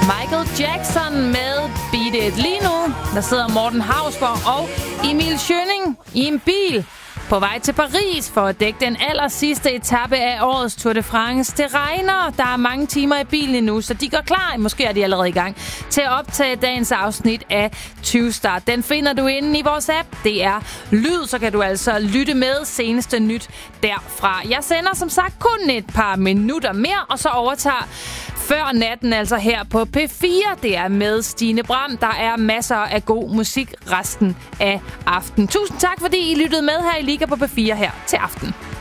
Michael Jackson med Beat It. Lige nu, der sidder Morten Hausborg og Emil Schønning i en bil på vej til Paris for at dække den allersidste etape af årets Tour de France. Det regner, der er mange timer i bilen endnu, så de går klar, måske er de allerede i gang, til at optage dagens afsnit af 20 Start. Den finder du inde i vores app. Det er lyd, så kan du altså lytte med seneste nyt derfra. Jeg sender som sagt kun et par minutter mere, og så overtager Før Natten, altså her på P4. Det er med Stine Bram. Der er masser af god musik resten af aftenen. Tusind tak, fordi I lyttede med her i Liga på P4 her til aften.